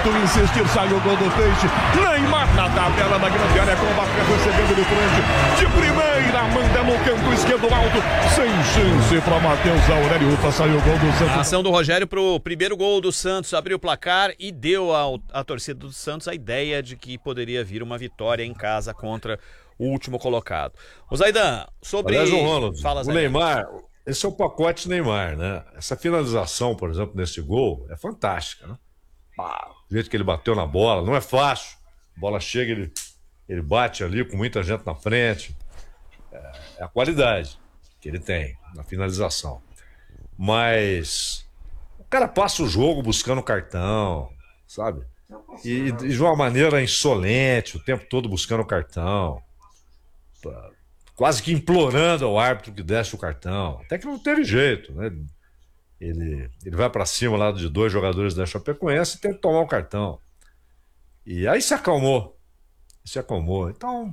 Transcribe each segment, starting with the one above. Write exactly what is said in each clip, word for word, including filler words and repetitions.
tanto insistir, sai o gol do Peixe. Neymar na tabela da grande área, com o Baca recebendo de frente. De primeira, manda no canto esquerdo alto. Sem chance para Matheus Aurélio. Ufa, saiu o gol do Santos. A ação do Rogério pro primeiro gol do Santos abriu o placar e deu ao, à torcida do Santos a ideia de que poderia vir uma vitória em casa contra o último colocado. O Zaidan, sobre... Aliás, o Ronald, Fala, o Zaidan. Neymar, esse é o pacote Neymar, né? Essa finalização, por exemplo, nesse gol, é fantástica, né? Ah, o jeito que ele bateu na bola, não é fácil. A bola chega, ele, ele bate ali com muita gente na frente. É, é a qualidade que ele tem na finalização. Mas o cara passa o jogo buscando cartão, sabe? E, e de uma maneira insolente, o tempo todo buscando cartão. Quase que implorando ao árbitro que desse o cartão. Até que não teve jeito, né? Ele, ele vai pra cima lá de dois jogadores da Chapecoense e tem que tomar o cartão. E aí se acalmou. Se acalmou. Então,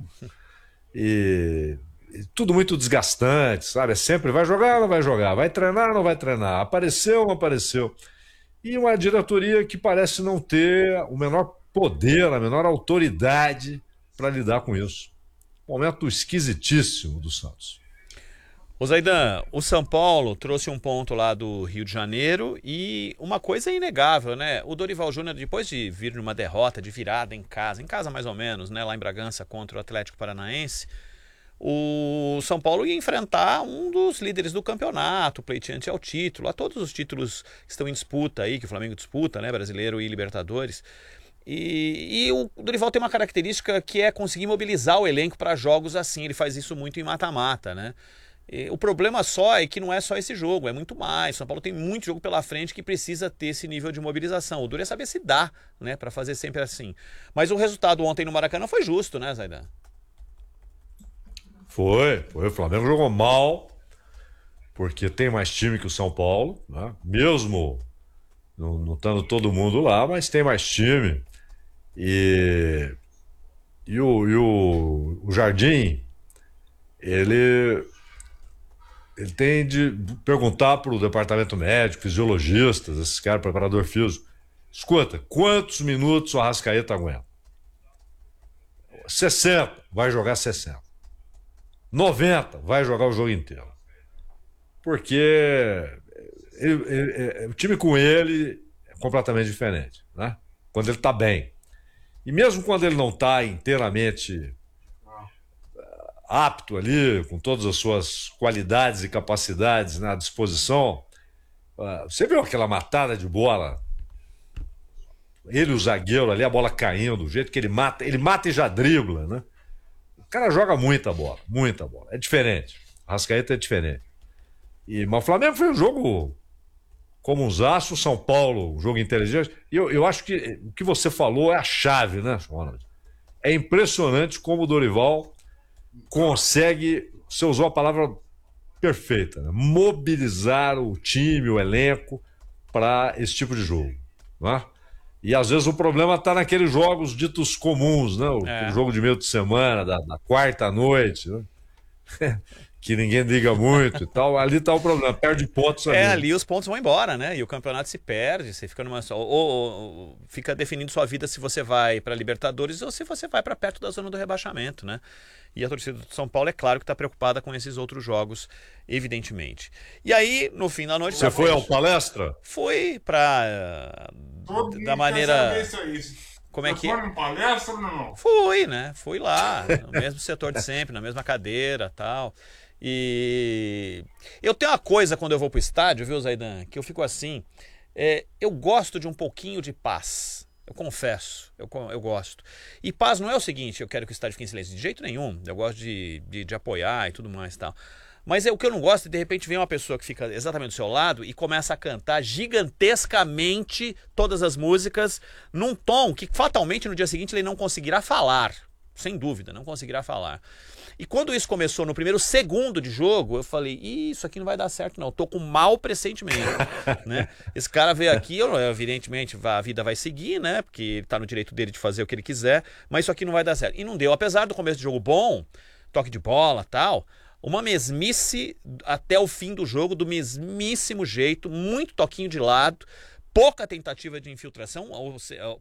e, e tudo muito desgastante, sabe? É sempre vai jogar ou não vai jogar, vai treinar ou não vai treinar, apareceu ou não apareceu. E uma diretoria que parece não ter o menor poder, a menor autoridade para lidar com isso. Momento esquisitíssimo do Santos. O Zaidan, o São Paulo trouxe um ponto lá do Rio de Janeiro e uma coisa é inegável, né? O Dorival Júnior, depois de vir numa derrota de virada em casa, em casa mais ou menos, né? Lá em Bragança contra o Atlético Paranaense, o São Paulo ia enfrentar um dos líderes do campeonato, pleiteante ao título, a todos os títulos que estão em disputa aí, que o Flamengo disputa, né? Brasileiro e Libertadores. E, e o Dorival tem uma característica que é conseguir mobilizar o elenco para jogos assim. Ele faz isso muito em mata-mata, né? E o problema só é que não é só esse jogo, é muito mais. São Paulo tem muito jogo pela frente que precisa ter esse nível de mobilização. O duro é saber se dá, né, para fazer sempre assim. Mas o resultado ontem no Maracanã foi justo, né, Zaidan? Foi, foi. O Flamengo jogou mal, porque tem mais time que o São Paulo, né? Mesmo não, não estando todo mundo lá, mas tem mais time. E, e, o, e o, o Jardim, ele, ele tem de perguntar para o departamento médico, fisiologistas, esses caras, preparador físico, escuta, quantos minutos o Arrascaeta aguenta? sessenta, vai jogar sessenta. noventa, vai jogar o jogo inteiro. Porque ele, ele, o time com ele é completamente diferente, né? Quando ele está bem. E mesmo quando ele não está inteiramente apto ali, com todas as suas qualidades e capacidades na disposição, você viu aquela matada de bola? Ele e o zagueiro ali, a bola caindo, do jeito que ele mata, ele mata e já dribla, né? O cara joga muita bola, muita bola. É diferente. A Arrascaeta é diferente. E, mas o Flamengo foi um jogo como um zaço, o São Paulo, um jogo inteligente. E eu, eu acho que o que você falou é a chave, né, Ronald? É impressionante como o Dorival consegue, você usou a palavra perfeita, né? Mobilizar o time, o elenco para esse tipo de jogo, né? E às vezes o problema está naqueles jogos ditos comuns, né? O, é. o jogo de meio de semana, da, da quarta noite, né? Que ninguém liga muito e tal. Ali está o problema, perde pontos ali. É, ali os pontos vão embora, né? E o campeonato se perde, você fica numa só. Ou, ou, ou fica definindo sua vida se você vai para Libertadores ou se você vai para perto da zona do rebaixamento, né? E a torcida do São Paulo, é claro que está preocupada com esses outros jogos, evidentemente. E aí, no fim da noite... Você foi ao palestra? Fui para... Todo da maneira... Isso aí. Como é que... Você foi em palestra ou não? Fui, né? Fui lá, no mesmo setor de sempre, na mesma cadeira e tal. E eu tenho uma coisa quando eu vou pro estádio, viu, Zaidan? Que eu fico assim, é, eu gosto de um pouquinho de paz. Eu confesso, eu, eu gosto. E paz não é o seguinte, eu quero que o estádio fique em silêncio, de jeito nenhum. Eu gosto de, de, de apoiar e tudo mais e tal. Mas é, o que eu não gosto é de repente vem uma pessoa que fica exatamente do seu lado e começa a cantar gigantescamente todas as músicas num tom que fatalmente no dia seguinte ele não conseguirá falar. Sem dúvida, não conseguirá falar. E quando isso começou no primeiro segundo de jogo, eu falei, isso aqui não vai dar certo não, eu tô com mau pressentimento, né? Esse cara veio aqui, eu, evidentemente a vida vai seguir, né? Porque ele tá no direito dele de fazer o que ele quiser, mas isso aqui não vai dar certo. E não deu, apesar do começo de jogo bom, toque de bola, tal, uma mesmice até o fim do jogo, do mesmíssimo jeito, muito toquinho de lado, pouca tentativa de infiltração,